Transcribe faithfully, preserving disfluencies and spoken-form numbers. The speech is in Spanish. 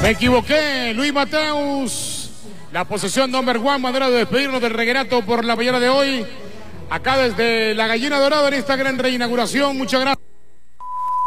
Me equivoqué, Luis Mateus. La posesión number one, manera de despedirnos del reguerato por la mañana de hoy. Acá desde la Gallina Dorada en esta gran reinauguración. Muchas gracias.